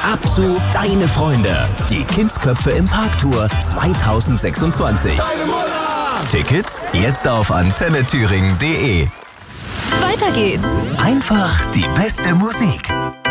Ab zu Deine Freunde. Die Kindsköpfe im Parktour 2026. Tickets jetzt auf antennethüringen.de. Weiter geht's. Einfach die beste Musik.